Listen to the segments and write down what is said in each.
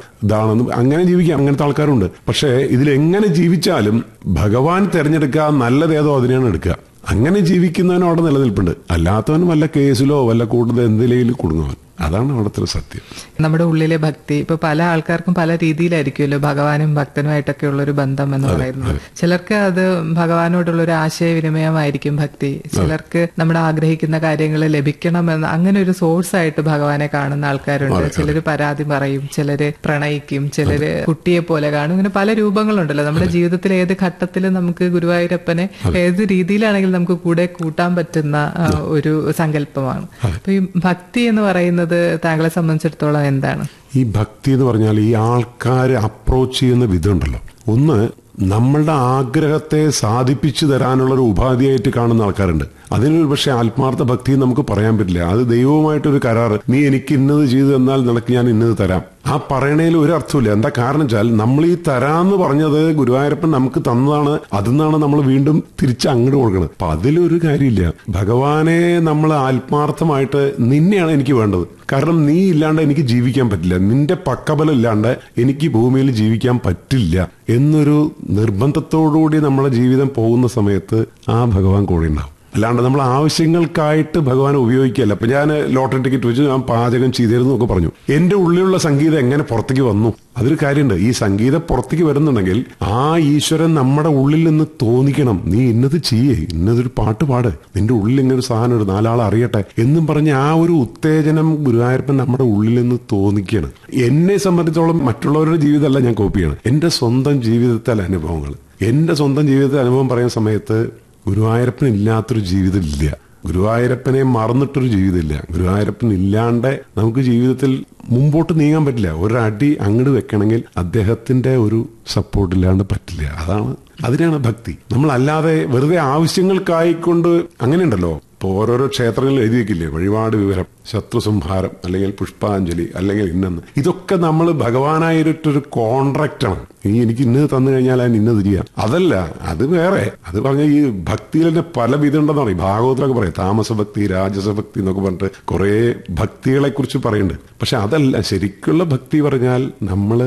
ഇതാണെന്ന് അങ്ങനെ ജീവിക്കാം. അങ്ങനത്തെ ആൾക്കാരുണ്ട്. പക്ഷേ ഇതിലെങ്ങനെ ജീവിച്ചാലും ഭഗവാൻ തിരഞ്ഞെടുക്കുക നല്ലതേതോ അതിനെയാണ് എടുക്കുക. അങ്ങനെ ജീവിക്കുന്നവനും അവിടെ നിലനിൽപ്പുണ്ട്. അല്ലാത്തവനും വല്ല കേസിലോ വല്ല കൂടുതൽ എന്തിലേലും കുടുങ്ങുവൻ. അതാണ് അവിടുത്തെ സത്യം. നമ്മുടെ ഉള്ളിലെ ഭക്തി ഇപ്പൊ പല ആൾക്കാർക്കും പല രീതിയിലായിരിക്കുമല്ലോ ഭഗവാനും ഭക്തനുമായിട്ടൊക്കെ ഉള്ളൊരു ബന്ധം എന്ന് പറയുന്നത്. ചിലർക്ക് അത് ഭഗവാനോടുള്ള ഒരു ആശയവിനിമയമായിരിക്കും ഭക്തി. ചിലർക്ക് നമ്മുടെ ആഗ്രഹിക്കുന്ന കാര്യങ്ങൾ ലഭിക്കണമെന്ന് അങ്ങനെ ഒരു സോഴ്സ് ആയിട്ട് ഭഗവാനെ കാണുന്ന ആൾക്കാരുണ്ട്. ചിലര് പരാതി പറയും, ചിലര് പ്രണയിക്കും, ചിലര് കുട്ടിയെ പോലെ കാണും. ഇങ്ങനെ പല രൂപങ്ങളുണ്ടല്ലോ. നമ്മുടെ ജീവിതത്തിൽ ഏത് ഘട്ടത്തിലും നമുക്ക് ഗുരുവായൂരപ്പനെ ഏത് രീതിയിലാണെങ്കിലും നമുക്ക് കൂടെ കൂട്ടാൻ പറ്റുന്ന ഒരു സങ്കല്പമാണ്. അപ്പൊ ഈ ഭക്തി എന്ന് പറയുന്നത് താങ്കളെ സംബന്ധിച്ചിടത്തോളം എന്താണ്? ഈ ഭക്തി എന്ന് പറഞ്ഞാൽ ഈ ആൾക്കാരെ അപ്രോച്ച് ചെയ്യുന്ന വിധമുണ്ടല്ലോ. ഒന്ന്, നമ്മളുടെ ആഗ്രഹത്തെ സാധിപ്പിച്ചു തരാനുള്ള ഒരു ഉപാധിയായിട്ട് കാണുന്ന ആൾക്കാരുണ്ട്. അതിനൊരു പക്ഷേ ആത്മാർത്ഥ ഭക്തി നമുക്ക് പറയാൻ പറ്റില്ല. അത് ദൈവവുമായിട്ടൊരു കരാറ്. നീ എനിക്ക് ഇന്നത് ചെയ്തു തന്നാൽ നിനക്ക് ഞാൻ ഇന്നത് തരാം. ആ പറയണേൽ ഒരു അർത്ഥമില്ല. എന്താ കാരണം വെച്ചാൽ നമ്മൾ ഈ തരാന്ന് പറഞ്ഞത് ഗുരുവായൂരപ്പൻ നമുക്ക് തന്നതാണ്. അതിന്നാണ് നമ്മൾ വീണ്ടും തിരിച്ച് അങ്ങോട്ട് കൊടുക്കുന്നത്. അപ്പൊ അതിലൊരു കാര്യമില്ല. ഭഗവാനെ നമ്മൾ ആത്മാർത്ഥമായിട്ട് നിന്നെയാണ് എനിക്ക് വേണ്ടത്. കാരണം നീ ഇല്ലാണ്ട് എനിക്ക് ജീവിക്കാൻ പറ്റില്ല. നിന്റെ പക്കബലം ഇല്ലാണ്ട് എനിക്ക് ഭൂമിയിൽ ജീവിക്കാൻ പറ്റില്ല എന്നൊരു നിർബന്ധത്തോടുകൂടി നമ്മുടെ ജീവിതം പോകുന്ന സമയത്ത് ആ ഭഗവാൻ കൂടെ ഉണ്ടാവും. അല്ലാണ്ട് നമ്മൾ ആവശ്യങ്ങൾക്കായിട്ട് ഭഗവാനെ ഉപയോഗിക്കുകയല്ല. അപ്പൊ ഞാൻ ലോട്ടറി ടിക്കറ്റ് വെച്ച് ഞാൻ പാചകം ചെയ്തിരുന്നു ഒക്കെ പറഞ്ഞു. എന്റെ ഉള്ളിലുള്ള സംഗീതം എങ്ങനെ പുറത്തേക്ക് വന്നു? അതൊരു കാര്യമുണ്ട്. ഈ സംഗീതം പുറത്തേക്ക് വരുന്നുണ്ടെങ്കിൽ ആ ഈശ്വരൻ നമ്മുടെ ഉള്ളിൽ നിന്ന് തോന്നിക്കണം. നീ ഇന്നത് ചെയ്യേ, ഇന്നതൊരു പാട്ട് പാട്, നിന്റെ ഉള്ളിൽ ഇങ്ങനെ ഒരു സാധനം ഒരു നാലാൾ അറിയട്ടെ എന്നും പറഞ്ഞ് ആ ഒരു ഉത്തേജനം ഗുരുവായൂരപ്പൻ നമ്മുടെ ഉള്ളിൽ നിന്ന് തോന്നിക്കണം. എന്നെ സംബന്ധിച്ചോളം മറ്റുള്ളവരുടെ ജീവിതമല്ല ഞാൻ കോപ്പി ചെയ്യണം. എന്റെ സ്വന്തം ജീവിതത്തിലെ അനുഭവങ്ങൾ, എന്റെ സ്വന്തം ജീവിതത്തിലെ അനുഭവം പറയുന്ന സമയത്ത് ഗുരുവായൂരപ്പൻ ഇല്ലാത്തൊരു ജീവിതം ഇല്ല. ഗുരുവായൂരപ്പനെ മറന്നിട്ടൊരു ജീവിതമില്ല. ഗുരുവായൂരപ്പൻ ഇല്ലാണ്ട് നമുക്ക് ജീവിതത്തിൽ മുമ്പോട്ട് നീങ്ങാൻ പറ്റില്ല. ഒരടി അങ്ങോട്ട് വെക്കണമെങ്കിൽ അദ്ദേഹത്തിന്റെ ഒരു സപ്പോർട്ട് ഇല്ലാണ്ട് പറ്റില്ല. അതിനാണ് ഭക്തി. നമ്മളല്ലാതെ വെറുതെ ആവശ്യങ്ങൾക്കായിക്കൊണ്ട് അങ്ങനെയുണ്ടല്ലോ. ഇപ്പോൾ ഓരോരോ ക്ഷേത്രങ്ങളിൽ എഴുതി വെക്കില്ലേ, വഴിപാട് വിവരം, ശത്രുസംഹാരം, അല്ലെങ്കിൽ പുഷ്പാഞ്ജലി, അല്ലെങ്കിൽ ഇന്നെന്ന്. ഇതൊക്കെ നമ്മൾ ഭഗവാനായിട്ടൊരു കോൺട്രാക്റ്റാണ്. എനിക്ക് ഇന്നത് തന്നു കഴിഞ്ഞാൽ ഞാൻ ഇന്നത് ചെയ്യാം. അതല്ല, അത് വേറെ. അത് പറഞ്ഞ ഈ ഭക്തിയിൽ തന്നെ പല വിധമുണ്ടെന്ന് പറയും. ഭാഗവതത്തിലൊക്കെ പറയും താമസഭക്തി, രാജസഭക്തി എന്നൊക്കെ പറഞ്ഞിട്ട് കുറെ ഭക്തികളെ കുറിച്ച് പറയുന്നുണ്ട്. പക്ഷെ അതല്ല ശരിക്കുള്ള ഭക്തി. പറഞ്ഞാൽ നമ്മള്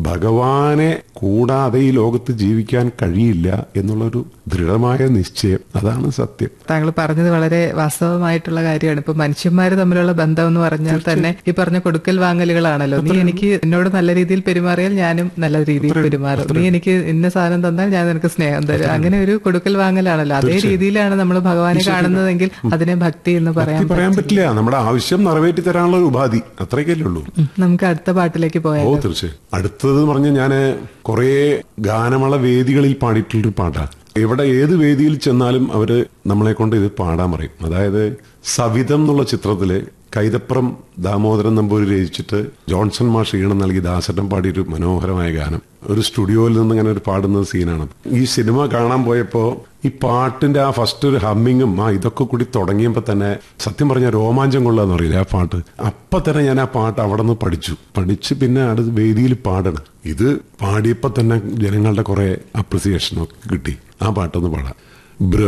ഭഗവാനെ കൂടാതെ ഈ ലോകത്ത് ജീവിക്കാൻ കഴിയില്ല എന്നുള്ളൊരു ദൃഢമായ നിശ്ചയം. അതാണ് സത്യം. താങ്കൾ പറഞ്ഞത് വളരെ വാസ്തവമായിട്ടുള്ള കാര്യമാണ്. ഇപ്പൊ മനുഷ്യന്മാര് തമ്മിലുള്ള ബന്ധം എന്ന് പറഞ്ഞാൽ തന്നെ ഈ പറഞ്ഞ കൊടുക്കൽ വാങ്ങലുകളാണല്ലോ. നീ എനിക്ക് എന്നോട് നല്ല രീതിയിൽ പെരുമാറിയാൽ ഞാനും നല്ല രീതിയിൽ പെരുമാറും. നീ എനിക്ക് ഇന്ന സാധനം തന്നാൽ ഞാൻ നിനക്ക് സ്നേഹം തരും. അങ്ങനെ ഒരു കൊടുക്കൽ വാങ്ങലാണല്ലോ. അതേ രീതിയിലാണ് നമ്മൾ ഭഗവാനെ കാണുന്നതെങ്കിൽ അതിനെ ഭക്തി എന്ന് പറയാൻ പറ്റില്ല. നമ്മുടെ ആവശ്യം നിറവേറ്റി തരാനുള്ള ഒരു ഉപാധി, അത്രയ്ക്കല്ലേ ഉള്ളൂ. നമുക്ക് അടുത്ത പാട്ടിലേക്ക് പോയാൽ. തീർച്ചയായും. അടുത്തത് പറഞ്ഞ ഞാന് കുറെ ഗാനമേള വേദികളിൽ പാടിയിട്ടുള്ളൊരു പാട്ടാണ്. എവിടെ ഏത് വേദിയിൽ ചെന്നാലും അവര് നമ്മളെ കൊണ്ട് ഇത് പാടാൻ പറയും. അതായത് സവിതം എന്നുള്ള ചിത്രത്തില് കൈതപ്രം ദാമോദരൻ നമ്പൂരി രചിച്ചിട്ട് ജോൺസൺ മാഷ് ഈണം നൽകി ദാസേട്ടൻ പാടിയൊരു മനോഹരമായ ഗാനം ഒരു സ്റ്റുഡിയോയിൽ നിന്ന് ഇങ്ങനെ ഒരു പാടുന്ന സീനാണ്. ഈ സിനിമ കാണാൻ പോയപ്പോ ഈ പാട്ടിന്റെ ആ ഫസ്റ്റ് ഒരു ഹമ്മിങ്ങും ഇതൊക്കെ കൂടി തുടങ്ങിയപ്പോ തന്നെ സത്യം പറഞ്ഞ രോമാഞ്ചം കൊള്ളാന്ന് പറയില്ല ആ പാട്ട്. അപ്പൊ തന്നെ ഞാൻ ആ പാട്ട് അവിടെ നിന്ന് പഠിച്ച് പിന്നെ അടുത്ത് വേദിയിൽ പാടണം. ഇത് പാടിയപ്പോ തന്നെ ജനങ്ങളുടെ കുറെ അപ്രിസിയേഷനൊക്കെ കിട്ടി. ആ പാട്ടൊന്ന് പാടാം.